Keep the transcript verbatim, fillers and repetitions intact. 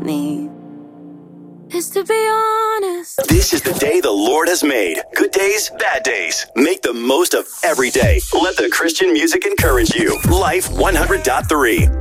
me is to be honest. This is the day the Lord has made. Good days, bad days. Make the most of every day. Let the Christian music encourage you. Life one hundred point three.